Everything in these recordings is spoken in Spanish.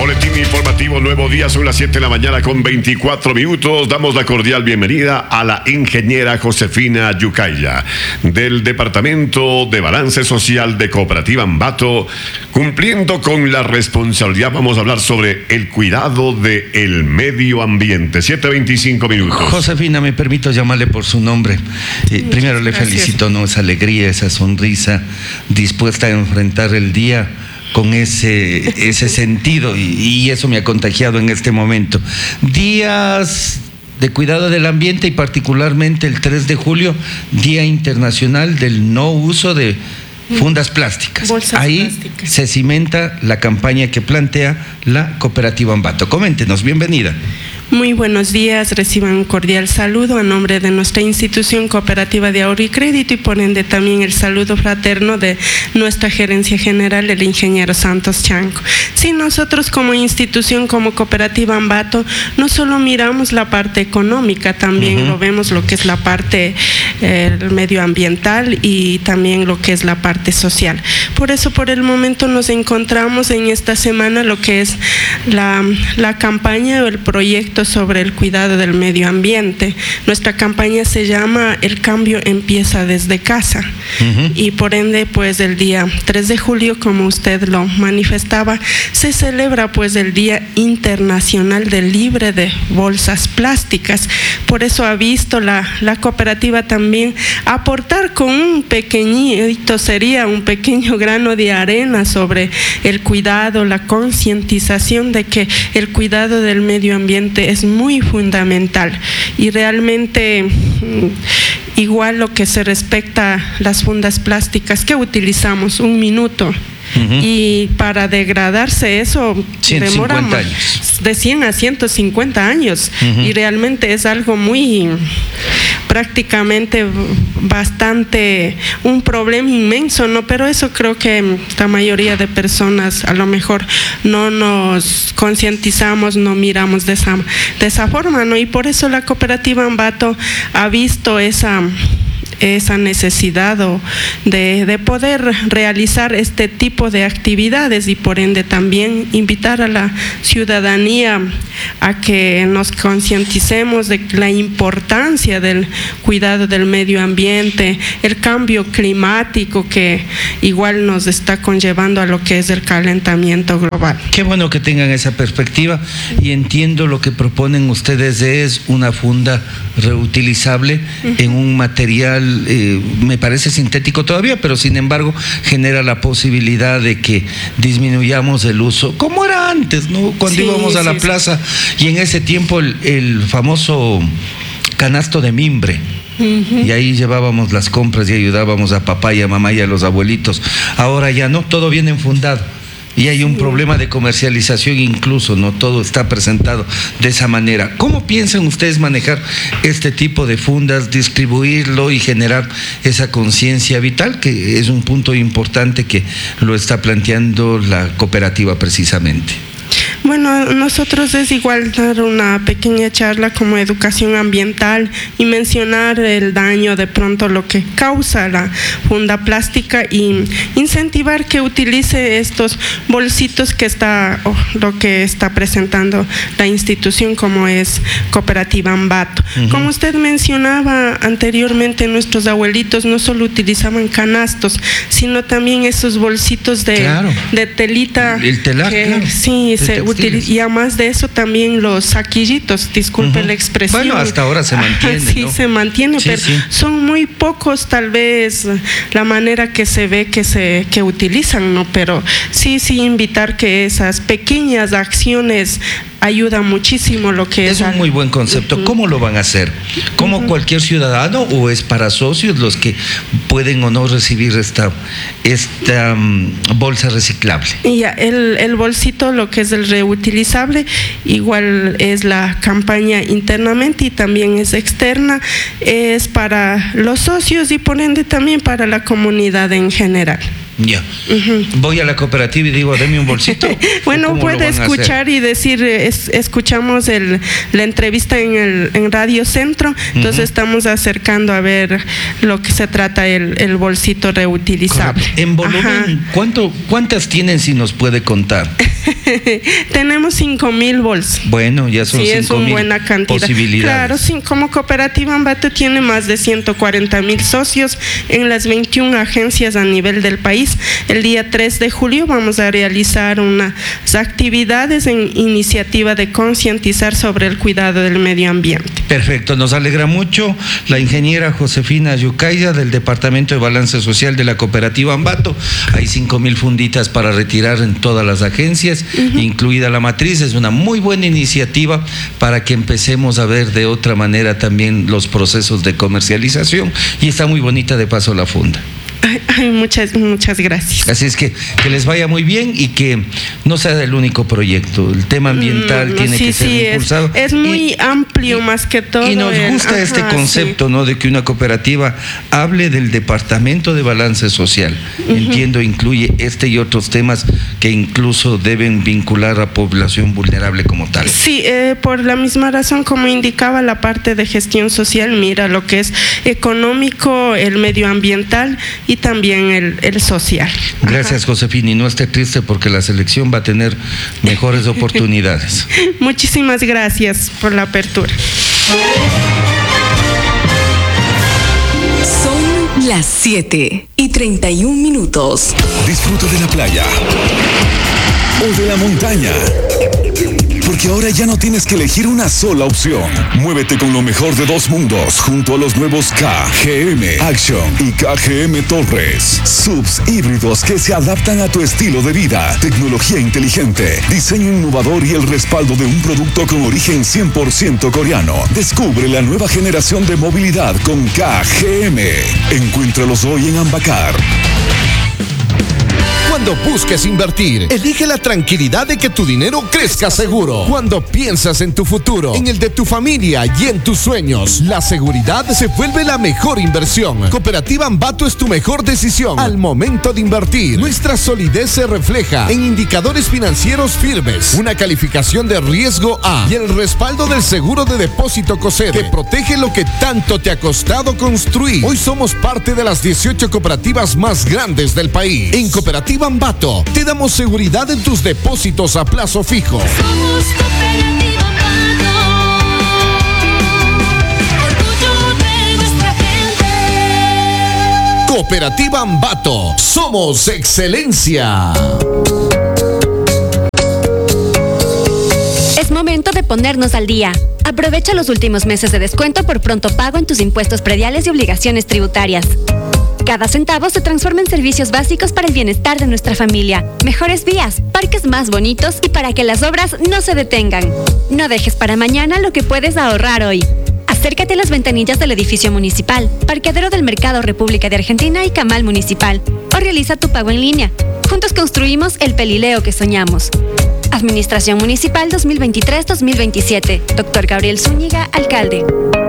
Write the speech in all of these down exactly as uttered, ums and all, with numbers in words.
boletín informativo Nuevo Día, son las siete de la mañana con veinticuatro minutos. Damos la cordial bienvenida a la ingeniera Josefina Yucaya, del Departamento de Balance Social de Cooperativa Ambato, cumpliendo con la responsabilidad. Vamos a hablar sobre el cuidado del medio ambiente. siete veinticinco minutos. Josefina, me permito llamarle por su nombre. Eh, primero le felicito, ¿no? Esa alegría, esa sonrisa, dispuesta a enfrentar el día con ese, ese sentido, y, y eso me ha contagiado en este momento. Días de cuidado del ambiente y particularmente el tres de julio, Día Internacional del No Uso de Fundas Plásticas. Bolsas Ahí plásticas. se cimenta la campaña que plantea la Cooperativa Ambato. Coméntenos, bienvenida. Muy buenos días, reciban un cordial saludo a nombre de nuestra institución cooperativa de ahorro y crédito y por ende también el saludo fraterno de nuestra gerencia general, el ingeniero Santos Chanco. Sí, nosotros como institución, como cooperativa Ambato, no solo miramos la parte económica, también uh-huh. lo vemos lo que es la parte eh, medioambiental y también lo que es la parte social. Por eso por el momento nos encontramos en esta semana lo que es la, la campaña o el proyecto sobre el cuidado del medio ambiente. Nuestra campaña se llama El cambio empieza desde casa. Uh-huh. Y por ende, pues el día tres de julio, como usted lo manifestaba, se celebra pues el Día Internacional del Libre de Bolsas Plásticas. Por eso ha visto la, la cooperativa también aportar con un pequeñito, sería un pequeño grano de arena sobre el cuidado, la concientización de que el cuidado del medio ambiente es muy fundamental y realmente igual lo que se respecta a las fundas plásticas que utilizamos un minuto. Uh-huh. Y para degradarse eso demora años. de cien a ciento cincuenta años. Uh-huh. Y realmente es algo muy, prácticamente bastante, un problema inmenso, ¿no? Pero eso creo que la mayoría de personas a lo mejor no nos concientizamos, no miramos de esa, de esa forma, ¿no? Y por eso la cooperativa Ambato ha visto esa esa necesidad de, de poder realizar este tipo de actividades y por ende también invitar a la ciudadanía a que nos concienticemos de la importancia del cuidado del medio ambiente, el cambio climático que igual nos está conllevando a lo que es el calentamiento global. Qué bueno que tengan esa perspectiva y entiendo lo que proponen ustedes es una funda reutilizable uh-huh. en un material Eh, me parece sintético todavía, pero sin embargo genera la posibilidad de que disminuyamos el uso, como era antes, ¿no? Cuando sí, íbamos a la sí, plaza sí. y en ese tiempo el, el famoso canasto de mimbre. Uh-huh. Y ahí llevábamos las compras y ayudábamos a papá y a mamá y a los abuelitos. Ahora ya no, todo viene enfundado. Y hay un problema de comercialización incluso, no todo está presentado de esa manera. ¿Cómo piensan ustedes manejar este tipo de fundas, distribuirlo y generar esa conciencia vital, que es un punto importante que lo está planteando la cooperativa precisamente? Bueno, nosotros es igual dar una pequeña charla como educación ambiental y mencionar el daño de pronto lo que causa la funda plástica y incentivar que utilice estos bolsitos que está, oh, lo que está presentando la institución como es Cooperativa Ambato. Uh-huh. Como usted mencionaba anteriormente, nuestros abuelitos no solo utilizaban canastos, sino también esos bolsitos de, claro. de telita. El telar, que, claro. Sí, se utiliza. Y además de eso también los saquillitos, disculpe uh-huh. la expresión. Bueno, hasta ahora se mantiene, Sí, ¿no? se mantiene, sí, pero sí. son muy pocos tal vez la manera que se ve que se que utilizan, ¿no? Pero sí, sí invitar que esas pequeñas acciones ayuda muchísimo lo que es. Es un muy buen concepto. Uh-huh. ¿Cómo lo van a hacer? ¿Como uh-huh. cualquier ciudadano o es para socios los que pueden o no recibir esta, esta um, bolsa reciclable? Ya, el, el bolsito, lo que es el reutilizable, igual es la campaña internamente y también es externa, es para los socios y por ende también para la comunidad en general. Ya. Uh-huh. Voy a la cooperativa y digo, deme un bolsito. Bueno, puede escuchar y decir, es, escuchamos el, la entrevista en, el, en Radio Centro, entonces uh-huh. estamos acercando a ver lo que se trata el, el bolsito reutilizable. Correcto. En volumen, ¿cuánto, ¿cuántas tienen, si nos puede contar? Tenemos cinco mil bolsas. Bueno, ya son sí, cinco mil buena cantidad. Posibilidades. Claro, sí, como Cooperativa Ambato tiene más de ciento cuarenta mil socios en las veintiuna agencias a nivel del país. El día tres de julio vamos a realizar unas actividades en iniciativa de concientizar sobre el cuidado del medio ambiente. Perfecto, nos alegra mucho la ingeniera Josefina Yucaya del Departamento de Balance Social de la Cooperativa Ambato. Hay cinco mil funditas para retirar en todas las agencias, uh-huh. incluida la matriz. Es una muy buena iniciativa para que empecemos a ver de otra manera también los procesos de comercialización, y está muy bonita de paso la funda. Ay, ay, muchas, muchas gracias. Así es que que les vaya muy bien y que no sea el único proyecto. El tema ambiental mm, tiene sí, que ser sí, impulsado. Es, es muy y, amplio y, más que todo. Y nos el, gusta ajá, este concepto, sí. ¿no? De que una cooperativa hable del Departamento de Balance Social. Uh-huh. Entiendo, incluye este y otros temas que incluso deben vincular a población vulnerable como tal. Sí, eh, por la misma razón, como indicaba la parte de gestión social, mira lo que es económico, el medioambiental y también el, el social. Gracias, ajá. Josefina, y no esté triste porque la selección va a tener mejores oportunidades. Muchísimas gracias por la apertura. Son las siete y treinta y un minutos. Disfruta de la playa o de la montaña, porque ahora ya no tienes que elegir una sola opción. Muévete con lo mejor de dos mundos junto a los nuevos K G M Action y K G M Torres. Subs híbridos que se adaptan a tu estilo de vida. Tecnología inteligente, diseño innovador y el respaldo de un producto con origen cien por ciento coreano. Descubre la nueva generación de movilidad con K G M. Encuéntralos hoy en Ambacar. Cuando busques invertir, elige la tranquilidad de que tu dinero crezca seguro. Cuando piensas en tu futuro, en el de tu familia y en tus sueños, la seguridad se vuelve la mejor inversión. Cooperativa Ambato es tu mejor decisión al momento de invertir. Nuestra solidez se refleja en indicadores financieros firmes, una calificación de riesgo A y el respaldo del seguro de depósito COSEDE, que protege lo que tanto te ha costado construir. Hoy somos parte de las dieciocho cooperativas más grandes del país. En Cooperativa Ambato te damos seguridad en tus depósitos a plazo fijo. Somos Cooperativa Ambato, orgullo de nuestra gente. Cooperativa Ambato, somos excelencia. Es momento de ponernos al día. Aprovecha los últimos meses de descuento por pronto pago en tus impuestos prediales y obligaciones tributarias. Cada centavo se transforma en servicios básicos para el bienestar de nuestra familia, mejores vías, parques más bonitos y para que las obras no se detengan. No dejes para mañana lo que puedes ahorrar hoy. Acércate a las ventanillas del edificio municipal, parqueadero del Mercado República de Argentina y Camal Municipal, o realiza tu pago en línea. Juntos construimos el Pelileo que soñamos. Administración Municipal dos mil veintitrés dos mil veintisiete. Doctor Gabriel Zúñiga, alcalde.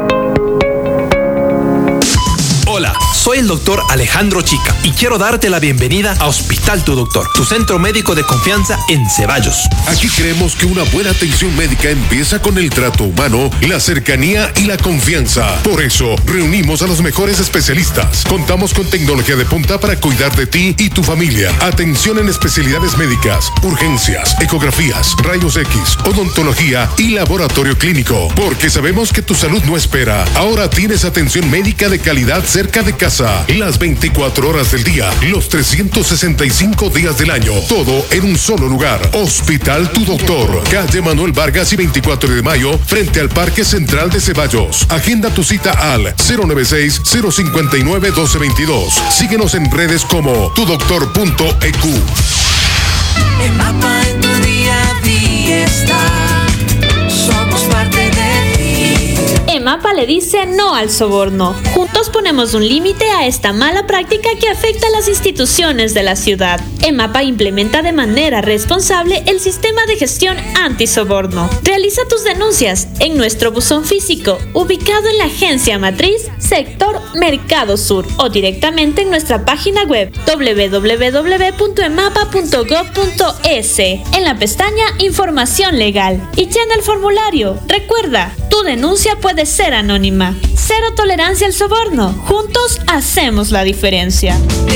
Hola, soy el doctor Alejandro Chica y quiero darte la bienvenida a Hospital Tu Doctor, tu centro médico de confianza en Ceballos. Aquí creemos que una buena atención médica empieza con el trato humano, la cercanía y la confianza. Por eso, reunimos a los mejores especialistas. Contamos con tecnología de punta para cuidar de ti y tu familia. Atención en especialidades médicas, urgencias, ecografías, rayos X, odontología y laboratorio clínico. Porque sabemos que tu salud no espera. Ahora tienes atención médica de calidad cerca de casa, las veinticuatro horas del día, los trescientos sesenta y cinco días del año, todo en un solo lugar. Hospital Tu Doctor, calle Manuel Vargas y veinticuatro de mayo, frente al Parque Central de Ceballos. Agenda tu cita al cero noventa y seis, cero cincuenta y nueve, doce veintidós. Síguenos en redes como tu doctor punto e cu. El mapa en tu día a día está. Somos parte de ti. En EMAPA le dice no al soborno. Juntos ponemos un límite a esta mala práctica que afecta a las instituciones de la ciudad. EMAPA implementa de manera responsable el sistema de gestión antisoborno. Realiza tus denuncias en nuestro buzón físico, ubicado en la agencia matriz, sector Mercado Sur, o directamente en nuestra página web doble u doble u doble u punto emapa punto gob punto es en la pestaña Información Legal y llena el formulario. Recuerda, tu denuncia puede ser anónima. Cero tolerancia al soborno. Juntos hacemos la diferencia.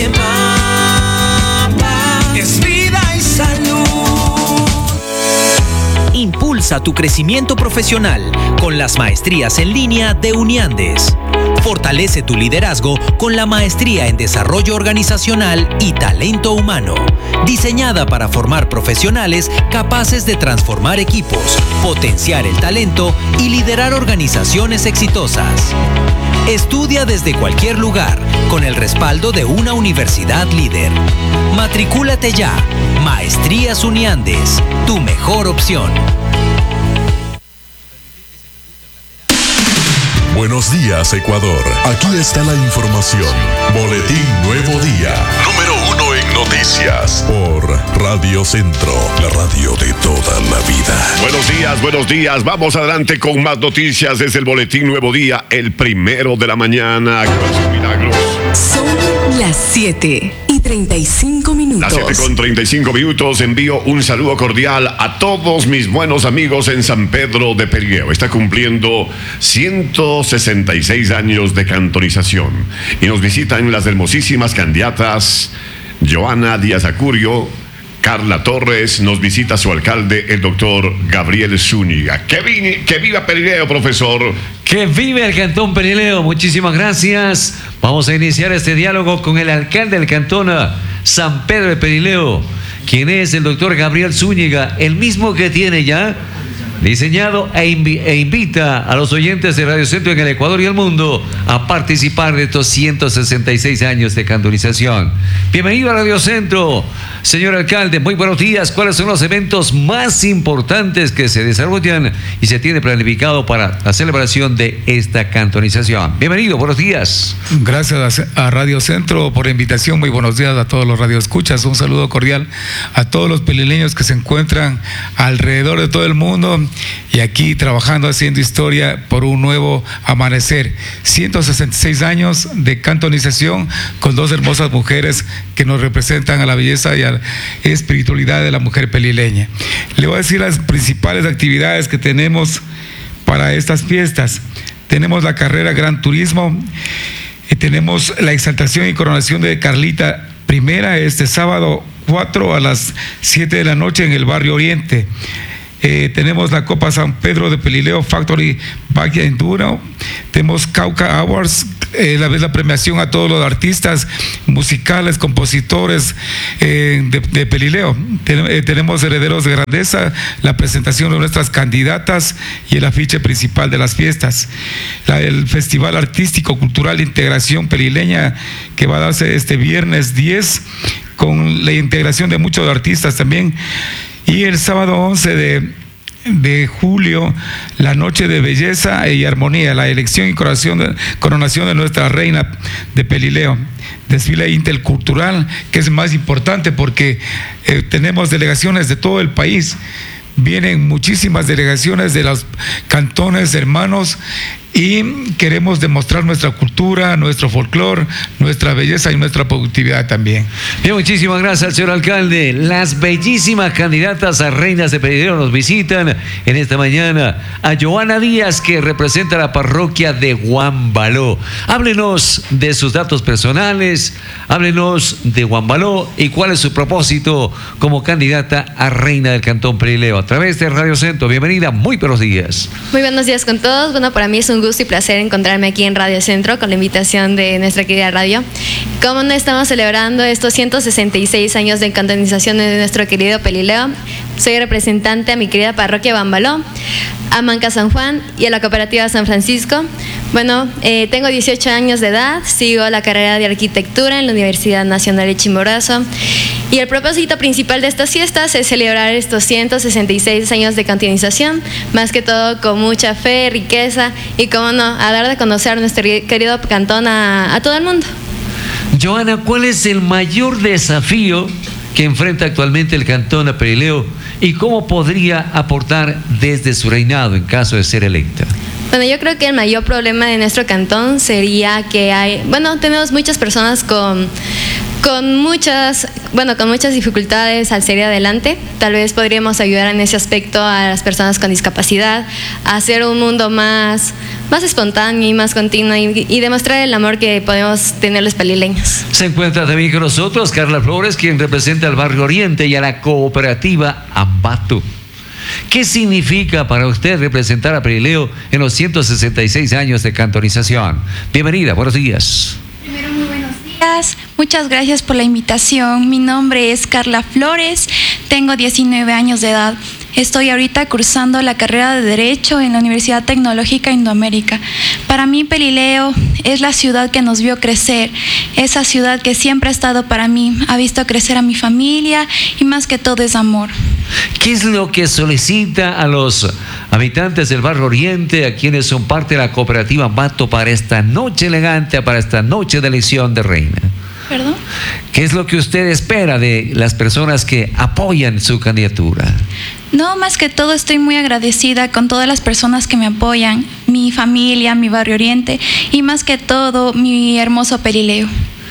EMAPA es vida y salud. Impulsa tu crecimiento profesional con las maestrías en línea de Uniandes. Fortalece tu liderazgo con la maestría en Desarrollo Organizacional y Talento Humano, diseñada para formar profesionales capaces de transformar equipos, potenciar el talento y liderar organizaciones exitosas. Estudia desde cualquier lugar con el respaldo de una universidad líder. Matricúlate ya. Maestrías Uniandes, tu mejor opción. Buenos días, Ecuador. Aquí está la información. Boletín Nuevo Día. Número uno en noticias. Por Radio Centro, la radio de toda la vida. Buenos días, buenos días. Vamos adelante con más noticias desde el Boletín Nuevo Día, el primero de la mañana. Gracias, Milagros. Son las siete y treinta y cinco minutos. Las siete con treinta y cinco minutos. Envío un saludo cordial a todos mis buenos amigos en San Pedro de Pelileo. Está cumpliendo ciento sesenta y seis años de cantonización. Y nos visitan las hermosísimas candidatas Joana Díaz Acurio, Carla Torres, nos visita su alcalde, el doctor Gabriel Zúñiga. ¡Que, vi, que viva Pelileo, profesor! ¡Que vive el Cantón Pelileo! Muchísimas gracias. Vamos a iniciar este diálogo con el alcalde del Cantón San Pedro de Pelileo, quien es el doctor Gabriel Zúñiga, el mismo que tiene ya diseñado e, invi e invita a los oyentes de Radio Centro en el Ecuador y el mundo a participar de estos ciento sesenta y seis años de cantonización. Bienvenido a Radio Centro, señor alcalde. Muy buenos días. ¿Cuáles son los eventos más importantes que se desarrollan y se tiene planificado para la celebración de esta cantonización? Bienvenido, buenos días. Gracias a Radio Centro por la invitación. Muy buenos días a todos los radioescuchas. Un saludo cordial a todos los pelileños que se encuentran alrededor de todo el mundo y aquí trabajando, haciendo historia por un nuevo amanecer. ciento sesenta y seis años de cantonización con dos hermosas mujeres que nos representan a la belleza y a la espiritualidad de la mujer pelileña. Le voy a decir las principales actividades que tenemos para estas fiestas. Tenemos la carrera Gran Turismo, y tenemos la exaltación y coronación de Carlita Primera este sábado cuatro a las siete de la noche en el barrio Oriente. Eh, tenemos la Copa San Pedro de Pelileo Factory Valle Enduro, tenemos Cauca Awards, eh, la, la premiación a todos los artistas musicales, compositores eh, de, de Pelileo. Ten, eh, tenemos Herederos de Grandeza, la presentación de nuestras candidatas y el afiche principal de las fiestas. La, el Festival Artístico Cultural de Integración Pelileña que va a darse este viernes diez con la integración de muchos artistas también. Y el sábado once de, de julio, la noche de belleza y armonía, la elección y coronación de, coronación de nuestra reina de Pelileo. Desfile intercultural, que es más importante porque eh, tenemos delegaciones de todo el país. Vienen muchísimas delegaciones de los cantones hermanos y queremos demostrar nuestra cultura, nuestro folclore, nuestra belleza y nuestra productividad también. Bien, muchísimas gracias, señor alcalde. Las bellísimas candidatas a reinas de Pelileo nos visitan en esta mañana. A Joana Díaz, que representa la parroquia de Guambaló. Háblenos de sus datos personales, háblenos de Guambaló y cuál es su propósito como candidata a reina del Cantón Pelileo. A través de Radio Centro, bienvenida, muy buenos días. Muy buenos días con todos. Bueno, para mí es un gusto y placer encontrarme aquí en Radio Centro con la invitación de nuestra querida radio. Como no estamos celebrando estos ciento sesenta y seis años de cantonización de nuestro querido Pelileo, soy representante a mi querida parroquia Bambaló, a Manca San Juan y a la cooperativa San Francisco. Bueno, eh, tengo dieciocho años de edad, sigo la carrera de arquitectura en la Universidad Nacional de Chimborazo Y el propósito principal de estas fiestas es celebrar estos ciento sesenta y seis años de cantonización, más que todo con mucha fe, riqueza y, cómo no, a dar de conocer nuestro querido cantón a, a todo el mundo. Joana, ¿cuál es el mayor desafío que enfrenta actualmente el cantón Perileo y cómo podría aportar desde su reinado en caso de ser electa? Bueno, yo creo que el mayor problema de nuestro cantón sería que hay, bueno, tenemos muchas personas con, con muchas, bueno, con muchas dificultades al salir adelante. Tal vez podríamos ayudar en ese aspecto a las personas con discapacidad, a hacer un mundo más, más espontáneo y más continuo y, y demostrar el amor que podemos tener los pelileños. Se encuentra también con nosotros Carla Flores, quien representa al Barrio Oriente y a la cooperativa Ambato. ¿Qué significa para usted representar a Perileo en los ciento sesenta y seis años de cantonización? Bienvenida, buenos días. Primero, muy buenos días. Muchas gracias por la invitación. Mi nombre es Carla Flores, tengo diecinueve años de edad. Estoy ahorita cursando la carrera de Derecho en la Universidad Tecnológica Indoamérica. Para mí, Perileo es la ciudad que nos vio crecer, esa ciudad que siempre ha estado para mí, ha visto crecer a mi familia y más que todo es amor. ¿Qué es lo que solicita a los habitantes del Barrio Oriente, a quienes son parte de la cooperativa Ambato, para esta noche elegante, para esta noche de elección de reina? ¿Perdón? ¿Qué es lo que usted espera de las personas que apoyan su candidatura? No, más que todo estoy muy agradecida con todas las personas que me apoyan, mi familia, mi Barrio Oriente y más que todo mi hermoso Perileo.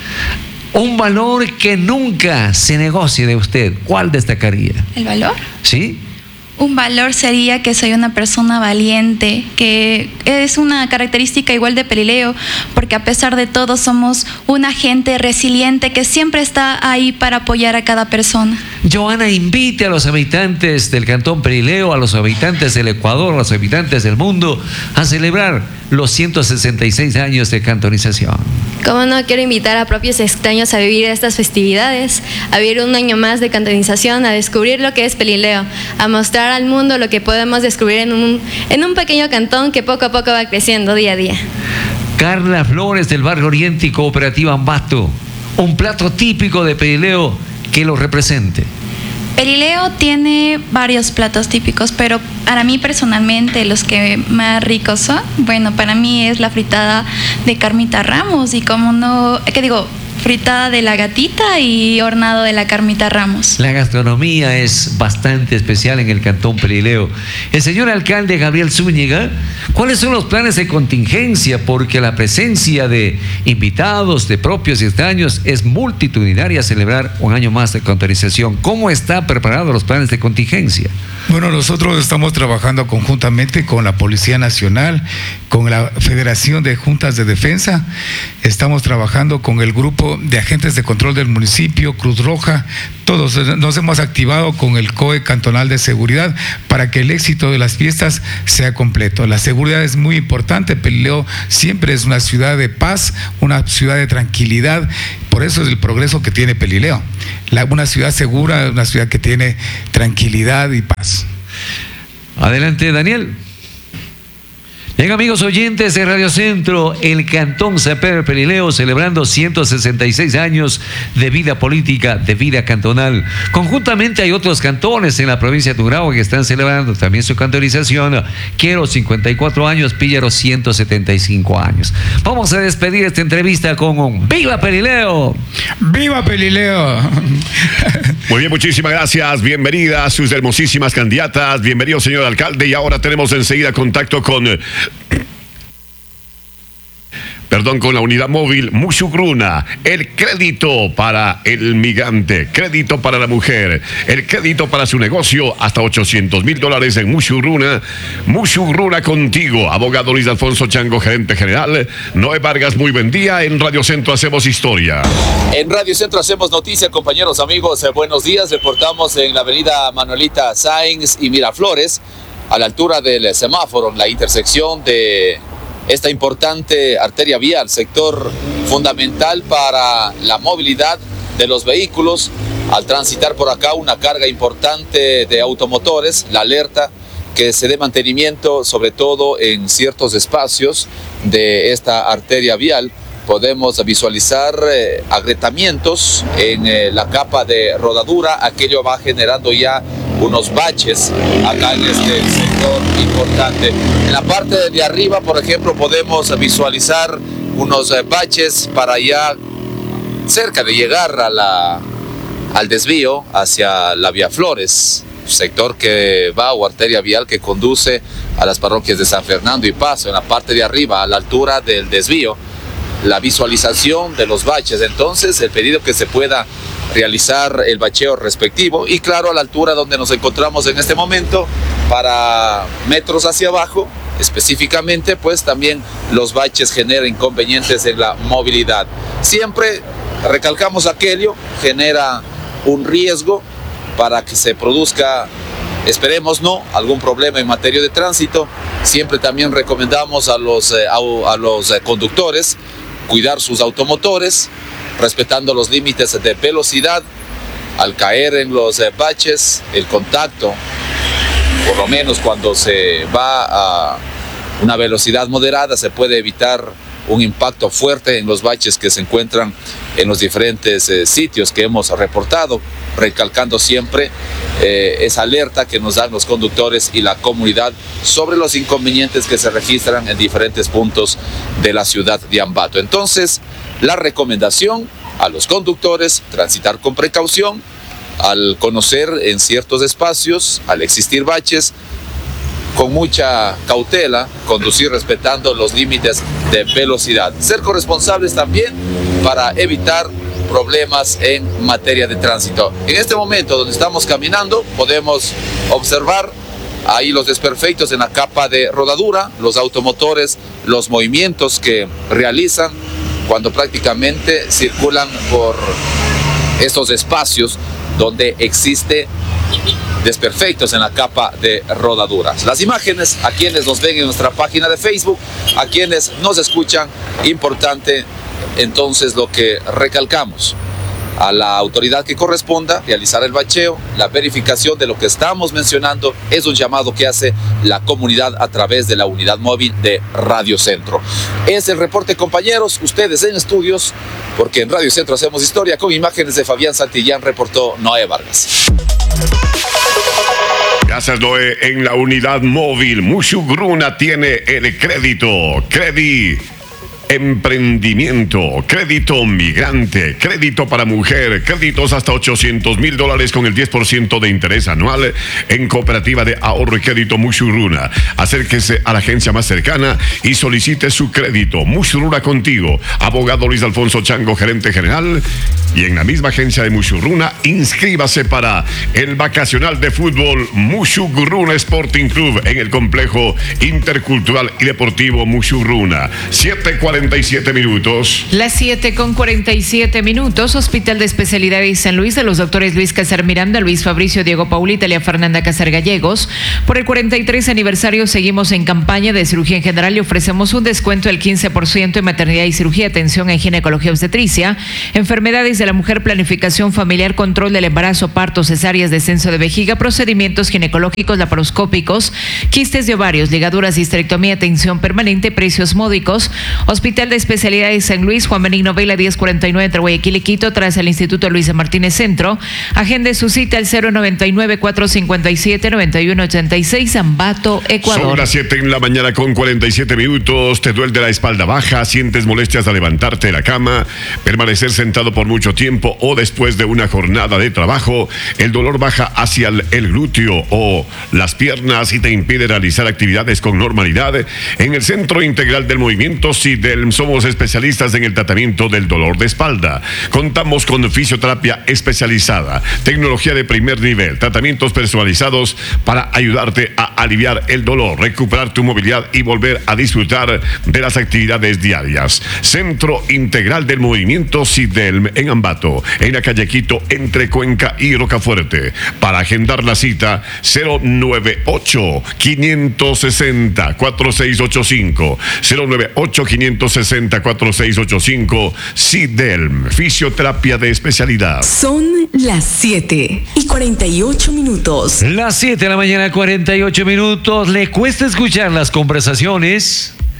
Un valor que nunca se negocie de usted, ¿cuál destacaría? ¿El valor? ¿Sí? Un valor sería que soy una persona valiente, que es una característica igual de Perileo, porque a pesar de todo somos una gente resiliente que siempre está ahí para apoyar a cada persona. Joana, invite a los habitantes del cantón Perileo, a los habitantes del Ecuador, a los habitantes del mundo, a celebrar los ciento sesenta y seis años de cantonización. Como no, quiero invitar a propios extraños a vivir estas festividades, a vivir un año más de cantonización, a descubrir lo que es Perileo, a mostrar al mundo lo que podemos descubrir en un, en un pequeño cantón que poco a poco va creciendo día a día. Carla Flores del Barrio Oriente y Cooperativa Ambato, un plato típico de Perileo que lo represente. Perileo tiene varios platos típicos, pero para mí personalmente los que más ricos son, bueno, para mí es la fritada de Carmita Ramos y como no, ¿qué digo? Fritada de la gatita y hornado de la Carmita Ramos. La gastronomía es bastante especial en el cantón Perileo. El señor alcalde Gabriel Zúñiga, ¿cuáles son los planes de contingencia? Porque la presencia de invitados, de propios y extraños, es multitudinaria a celebrar un año más de cantonización. ¿Cómo están preparados los planes de contingencia? Bueno, nosotros estamos trabajando conjuntamente con la Policía Nacional, con la Federación de Juntas de Defensa, estamos trabajando con el grupo de agentes de control del municipio, Cruz Roja, todos nos hemos activado con el C O E Cantonal de Seguridad para que el éxito de las fiestas sea completo. La seguridad es muy importante, Perileo siempre es una ciudad de paz, una ciudad de tranquilidad, por eso es el progreso que tiene Perileo. La, una ciudad segura, una ciudad que tiene tranquilidad y paz. Adelante, Daniel. Bien, amigos oyentes de Radio Centro, el cantón San Pedro de Perileo celebrando ciento sesenta y seis años de vida política, de vida cantonal. Conjuntamente hay otros cantones en la provincia de Tungurahua que están celebrando también su cantonización. Quero cincuenta y cuatro años, Píllaro ciento setenta y cinco años. Vamos a despedir esta entrevista con un ¡Viva Perileo! ¡Viva Perileo! Muy bien, muchísimas gracias. Bienvenida a sus hermosísimas candidatas. Bienvenido, señor alcalde. Y ahora tenemos enseguida contacto con... Perdón, con la unidad móvil Musugruna, el crédito para el migrante, crédito para la mujer, el crédito para su negocio, hasta ochocientos mil dólares en Musugruna. Musugruna contigo, abogado Luis Alfonso Chango, gerente general. Noé Vargas, muy buen día. En Radio Centro hacemos historia. En Radio Centro hacemos noticia, compañeros, amigos. Eh, buenos días, reportamos en la avenida Manuelita Sáenz y Miraflores, a la altura del semáforo, en la intersección de esta importante arteria vial, sector fundamental para la movilidad de los vehículos. Al transitar por acá una carga importante de automotores, la alerta que se dé mantenimiento sobre todo en ciertos espacios de esta arteria vial podemos visualizar eh, agrietamientos en eh, la capa de rodadura. Aquello va generando ya unos baches acá en este sector importante. En la parte de arriba, por ejemplo, podemos visualizar unos eh, baches para ya cerca de llegar a la, al desvío hacia la Vía Flores, sector que va o arteria vial que conduce a las parroquias de San Fernando y Paso. En la parte de arriba, a la altura del desvío, la visualización de los baches. Entonces, el pedido que se pueda realizar el bacheo respectivo, y claro, a la altura donde nos encontramos en este momento, para metros hacia abajo, específicamente, pues también los baches generan inconvenientes en la movilidad. Siempre recalcamos aquello, genera un riesgo para que se produzca, esperemos no, algún problema en materia de tránsito. Siempre también recomendamos a los, eh, a, a los eh, conductores cuidar sus automotores, respetando los límites de velocidad. Al caer en los eh, baches, el contacto, por lo menos cuando se va a una velocidad moderada, se puede evitar un impacto fuerte en los baches que se encuentran en los diferentes eh, sitios que hemos reportado, recalcando siempre eh, esa alerta que nos dan los conductores y la comunidad sobre los inconvenientes que se registran en diferentes puntos de la ciudad de Ambato. Entonces, la recomendación a los conductores: transitar con precaución, al conocer en ciertos espacios, al existir baches, con mucha cautela, conducir respetando los límites de velocidad. Ser corresponsables también para evitar problemas en materia de tránsito. En este momento donde estamos caminando, podemos observar ahí los desperfectos en la capa de rodadura, los automotores, los movimientos que realizan cuando prácticamente circulan por estos espacios donde existe desperfectos en la capa de rodaduras. Las imágenes a quienes nos ven en nuestra página de Facebook, a quienes nos escuchan, importante entonces lo que recalcamos: a la autoridad que corresponda realizar el bacheo, la verificación de lo que estamos mencionando. Es un llamado que hace la comunidad a través de la unidad móvil de Radio Centro. Es el reporte, compañeros, ustedes en estudios, porque en Radio Centro hacemos historia. Con imágenes de Fabián Santillán, reportó Noé Vargas. Gracias, Noé. En la unidad móvil, Mushugruna tiene el crédito. Credi Emprendimiento, crédito migrante, crédito para mujer, créditos hasta ochocientos mil dólares con el diez por ciento de interés anual en Cooperativa de Ahorro y Crédito Mushugruna. Acérquese a la agencia más cercana y solicite su crédito. Mushugruna contigo. Abogado Luis Alfonso Chango, gerente general. Y en la misma agencia de Mushugruna, inscríbase para el vacacional de fútbol Mushugruna Sporting Club en el complejo intercultural y deportivo Mushugruna. siete cuarenta y siete minutos. Las siete con cuarenta y siete minutos. Hospital de Especialidades San Luis de los doctores Luis Casar Miranda, Luis Fabricio, Diego Paula, Italia Fernanda Casar Gallegos. Por el cuarenta y tres aniversario seguimos en campaña de cirugía en general y ofrecemos un descuento del quince por ciento en maternidad y cirugía, atención en ginecología obstetricia, enfermedades de la mujer, planificación familiar, control del embarazo, parto, cesáreas, descenso de vejiga, procedimientos ginecológicos, laparoscópicos, quistes de ovarios, ligaduras, histerectomía, atención permanente, precios módicos. Hospital de Especialidades San Luis, Juan Benigno Vela, diez cuarenta y nueve entre Guayaquil y Quito, tras el Instituto Luis Martínez Centro. Agende su cita al cero noventa y nueve, cuatrocientos cincuenta y siete, noventa y uno ochenta y seis, Ambato, Ecuador. Son las siete en la mañana con cuarenta y siete minutos. ¿Te duele la espalda baja? ¿Sientes molestias al levantarte de la cama? ¿Permanecer sentado por mucho tiempo o después de una jornada de trabajo? ¿El dolor baja hacia el, el glúteo o las piernas y te impide realizar actividades con normalidad? En el Centro Integral del Movimiento SIDELM somos especialistas en el tratamiento del dolor de espalda. Contamos con fisioterapia especializada, tecnología de primer nivel, tratamientos personalizados para ayudarte a aliviar el dolor, recuperar tu movilidad y volver a disfrutar de las actividades diarias. Centro Integral del Movimiento SIDELM en Ambato, en la calle Quito, entre Cuenca y Rocafuerte. Para agendar la cita, cero noventa y ocho, quinientos sesenta, cuarenta y seis ochenta y cinco, cero noventa y ocho, quinientos sesenta, cuarenta y seis ochenta y cinco. SIDELM, fisioterapia de especialidad. Son las siete y cuarenta y ocho minutos. Las siete de la mañana, cuarenta y ocho minutos. ¿Le cuesta escuchar las conversaciones?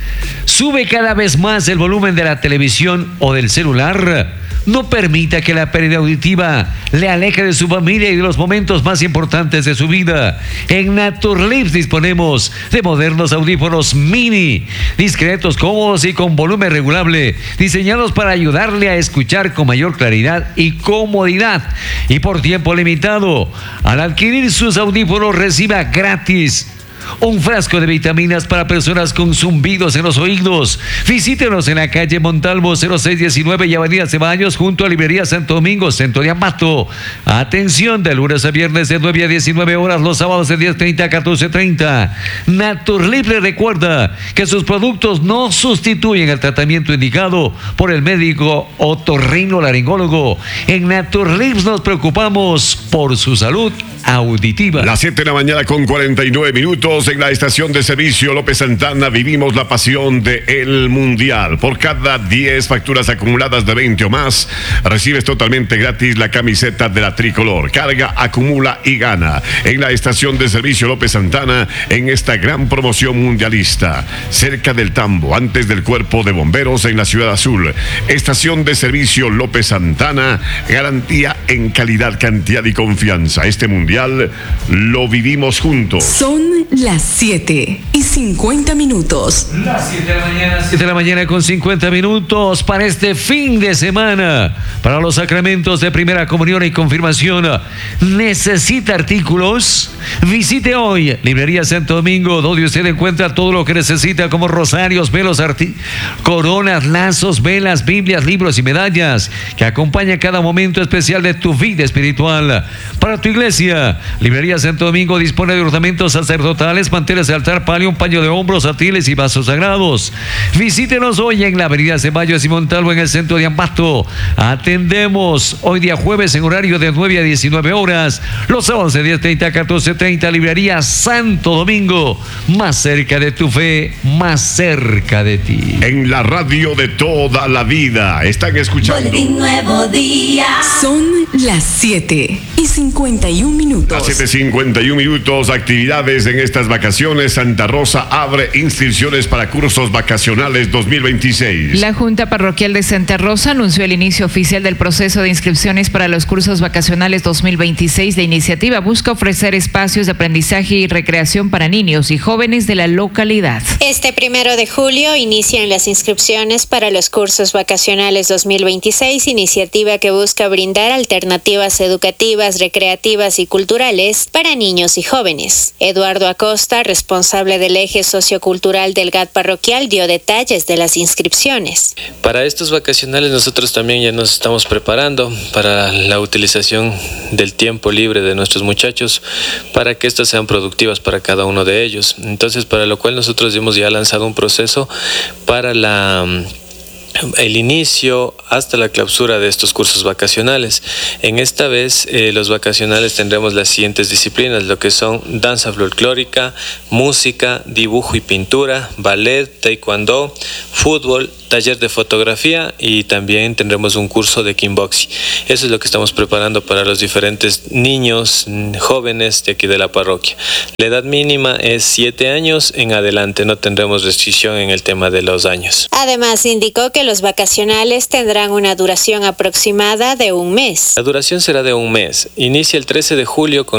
Sube cada vez más el volumen de la televisión o del celular. No permita que la pérdida auditiva le aleje de su familia y de los momentos más importantes de su vida. En Naturlips disponemos de modernos audífonos mini, discretos, cómodos y con volumen regulable, diseñados para ayudarle a escuchar con mayor claridad y comodidad. Y por tiempo limitado, al adquirir sus audífonos reciba gratis un frasco de vitaminas para personas con zumbidos en los oídos. Visítenos en la calle Montalvo cero seis diecinueve y Avenida Ceballos junto a Librería Santo Domingo, Centro de Ambato. Atención, de lunes a viernes de nueve a diecinueve horas, los sábados de diez treinta a catorce treinta. Naturlips le recuerda que sus productos no sustituyen el tratamiento indicado por el médico otorrinolaringólogo. En Naturlips nos preocupamos por su salud auditiva. Las siete de la mañana con cuarenta y nueve minutos en la estación de servicio López Santana vivimos la pasión de el Mundial. Por cada diez facturas acumuladas de veinte o más, recibes totalmente gratis la camiseta de la tricolor. Carga, acumula y gana en la estación de servicio López Santana en esta gran promoción mundialista. Cerca del Tambo, antes del Cuerpo de Bomberos en la Ciudad Azul. Estación de servicio López Santana, garantía en calidad, cantidad y confianza. Este Mundial lo vivimos juntos. Son las siete y cincuenta minutos. Las siete de la mañana, siete de la mañana con cincuenta minutos para este fin de semana. Para los sacramentos de primera comunión y confirmación, ¿necesita artículos? Visite hoy Librería Santo Domingo, donde usted encuentra todo lo que necesita, como rosarios, velos, arti- coronas, lazos, velas, Biblias, libros y medallas que acompañan cada momento especial de tu vida espiritual. Para tu iglesia, Librería Santo Domingo dispone de ornamentos sacerdotales, manteles de altar, palio, un paño de hombros, atiles y vasos sagrados. Visítenos hoy en la Avenida Ceballos y Montalvo en el centro de Ambato. Atendemos hoy día jueves en horario de nueve a diecinueve horas, los sábados de diez treinta a catorce treinta. Librería Santo Domingo, más cerca de tu fe, más cerca de ti. En la radio de toda la vida están escuchando Boletín Nuevo Día. Son las siete y cincuenta y un minutos. A siete cincuenta y un minutos, actividades en estas vacaciones. Santa Rosa abre inscripciones para cursos vacacionales dos mil veintiséis. La Junta Parroquial de Santa Rosa anunció el inicio oficial del proceso de inscripciones para los cursos vacacionales dos mil veintiséis. La iniciativa busca ofrecer espacios de aprendizaje y recreación para niños y jóvenes de la localidad. Este primero de julio inician las inscripciones para los cursos vacacionales dos mil veintiséis, iniciativa que busca brindar alternativas educativas, recreativas y culturales para niños y jóvenes. Eduardo Acosta, responsable del eje sociocultural del G A T parroquial, dio detalles de las inscripciones. Para estos vacacionales nosotros también ya nos estamos preparando para la utilización del tiempo libre de nuestros muchachos para que estas sean productivas para cada uno de ellos. Entonces, para lo cual nosotros hemos ya lanzado un proceso para la el inicio hasta la clausura de estos cursos vacacionales. En esta vez eh, los vacacionales tendremos las siguientes disciplinas, lo que son danza folclórica, música, dibujo y pintura, ballet, taekwondo, fútbol, taller de fotografía y también tendremos un curso de kickboxing. Eso es lo que estamos preparando para los diferentes niños, jóvenes de aquí de la parroquia. La edad mínima es siete años en adelante, no tendremos restricción en el tema de los años. Además, indicó que los vacacionales tendrán una duración aproximada de un mes. La duración será de un mes. Inicia el trece de julio con